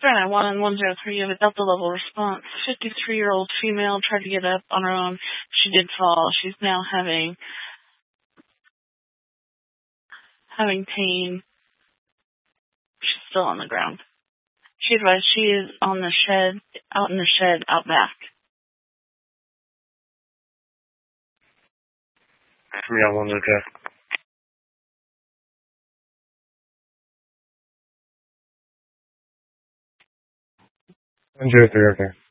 Granted, 103 of a Delta level response. 53-year-old female tried to get up on her own. She did fall. She's now having pain. She's still on the ground. She advised she is out in the shed out back. Yeah, 103. 103, okay.